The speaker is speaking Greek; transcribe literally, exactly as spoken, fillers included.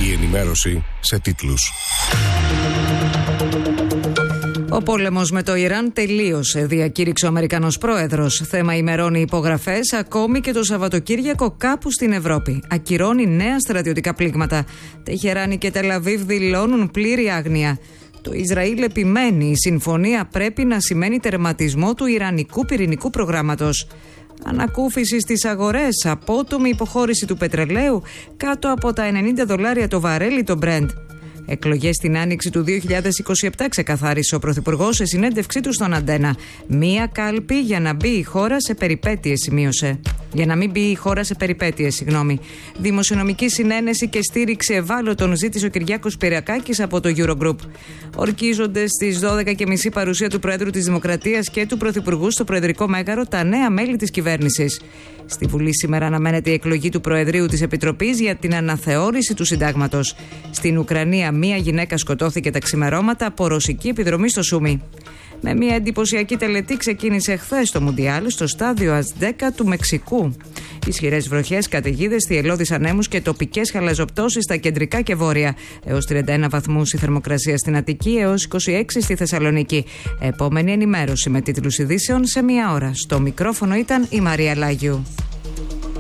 Η ενημέρωση σε τίτλους. Ο πόλεμος με το Ιράν τελείωσε, διακήρυξε ο Αμερικανός πρόεδρος. Θέμα ημερών οι υπογραφές, ακόμη και το Σαββατοκύριακο κάπου στην Ευρώπη. Ακυρώνει νέα στρατιωτικά πλήγματα. Τεχεράνη και Τελαβίβ δηλώνουν πλήρη άγνοια. Το Ισραήλ επιμένει, η συμφωνία πρέπει να σημαίνει τερματισμό του ιρανικού πυρηνικού προγράμματος. Ανακούφιση στις αγορές, απότομη υποχώρηση του πετρελαίου, κάτω από τα ενενήντα δολάρια το βαρέλι το Brent. Εκλογές στην άνοιξη του δύο χιλιάδες είκοσι επτά, ξεκαθάρισε ο Πρωθυπουργός σε συνέντευξή του στον Αντένα. Μία κάλπη για να μπει η χώρα σε περιπέτειες, σημείωσε. Για να μην μπει η χώρα σε περιπέτειες, συγγνώμη. Δημοσιονομική συνένεση και στήριξη ευάλωτων ζήτησε ο Κυριάκος Πυριακάκης από το Eurogroup. Ορκίζονται στις δώδεκα και μισή παρουσία του Προέδρου της Δημοκρατίας και του Πρωθυπουργού στο Προεδρικό Μέγαρο τα νέα μέλη της κυβέρνησης. Στη Βουλή σήμερα αναμένεται η εκλογή του Προεδρείου της Επιτροπής για την αναθεώρηση του Συντάγματος. Στην Ουκρανία, μία γυναίκα σκοτώθηκε τα ξημερώματα από ρωσική επιδρομή στο Σούμι. Με μια εντυπωσιακή τελετή ξεκίνησε χθες το Μουντιάλ στο στάδιο Αζτέκα του Μεξικού. Ισχυρές βροχές, καταιγίδες, θυελλώδεις ανέμους και τοπικές χαλαζοπτώσεις στα κεντρικά και βόρεια. Έως τριάντα ένα βαθμούς η θερμοκρασία στην Αττική, έως είκοσι έξι στη Θεσσαλονίκη. Επόμενη ενημέρωση με τίτλους ειδήσεων σε μία ώρα. Στο μικρόφωνο ήταν η Μαρία Λάγιου.